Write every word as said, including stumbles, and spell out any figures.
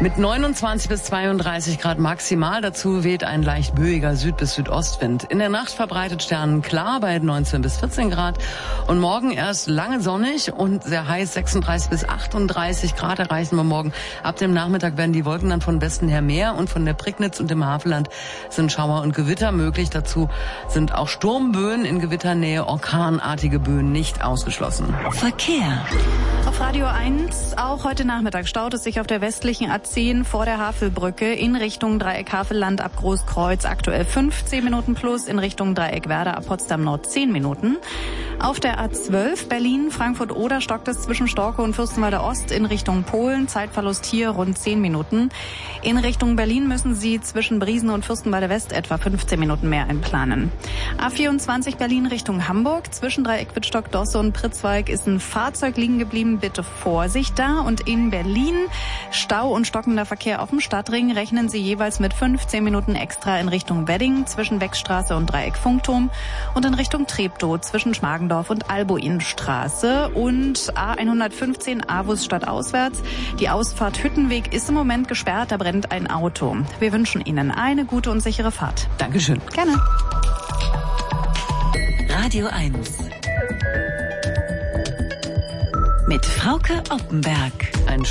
Mit neunundzwanzig bis zweiunddreißig Grad maximal. Dazu weht ein leicht böiger Süd- bis Südostwind. In der Nacht verbreitet sternenklar bei neunzehn bis vierzehn Grad. Und morgen erst lange sonnig und sehr heiß, sechsunddreißig bis achtunddreißig Grad erreichen wir morgen. Ab dem Nachmittag werden die Wolken dann von Westen her mehr und von der Prignitz und dem Havelland sind Schauer und Gewitter möglich. Dazu sind auch Sturmböen in Gewitternähe, orkanartige Böen nicht ausgeschlossen. Verkehr. Auf Radio eins, auch heute Nachmittag staut es sich auf der westlichen A zehn vor der Havelbrücke in Richtung Dreieck Havelland ab Großkreuz. Aktuell fünfzehn Minuten plus, in Richtung Dreieck Werder ab Potsdam Nord zehn Minuten. Auf der A zwölf Berlin, Frankfurt-Oder stockt es zwischen Storke und Fürstenwalder Ost in Richtung Polen. Zeitverlust hier rund zehn Minuten. In Richtung Berlin müssen Sie zwischen Briesen und Fürstenwalder West etwa fünfzehn Minuten mehr einplanen. A vierundzwanzig Berlin Richtung Hamburg. Zwischen Dreieck Wittstock, Dosse und Pritzwalk ist ein Fahrzeug liegen geblieben. Bitte Vorsicht da. Und in Berlin Stau und stockender Verkehr auf dem Stadtring. Rechnen Sie jeweils mit fünfzehn Minuten extra in Richtung Wedding zwischen Wechstraße und Dreieck Funkturm und in Richtung Treptow zwischen Schmargendorf und Albuinstraße. Und A hundertfünfzehn Avus stadtauswärts. Die Ausfahrt Hüttenweg ist im Moment gesperrt. Da brennt ein Auto. Wir wünschen Ihnen eine gute und sichere Fahrt. Dankeschön. Gerne. Radio eins. Mit Frauke Oppenberg. Ein